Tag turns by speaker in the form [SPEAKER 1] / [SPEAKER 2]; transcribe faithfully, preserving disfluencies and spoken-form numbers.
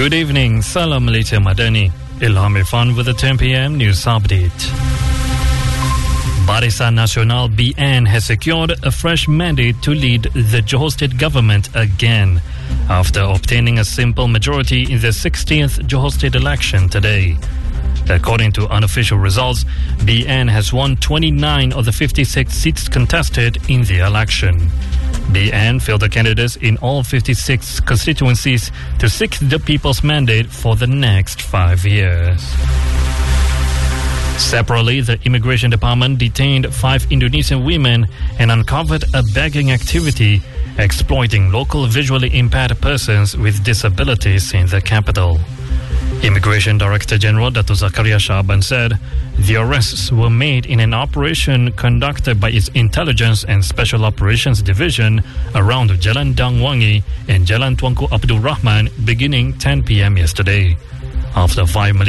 [SPEAKER 1] Good evening, Salam Malaysia Madani. Ilham Irfan with the ten p m news update. Barisan Nasional B N has secured a fresh mandate to lead the Johor State government again, after obtaining a simple majority in the sixteenth Johor State election today. According to unofficial results, B N has won twenty-nine of the fifty-six seats contested in the election. B N fielded candidates in all fifty-six constituencies to seek the people's mandate for the next five years. Separately, the Immigration Department detained five Indonesian women and uncovered a begging activity exploiting local visually impaired persons with disabilities in the capital. Immigration Director General Dato' Zakaria Shaban said the arrests were made in an operation conducted by its Intelligence and Special Operations Division around Jalan Dang Wangi and Jalan Tuanku Abdul Rahman beginning ten p m yesterday. After five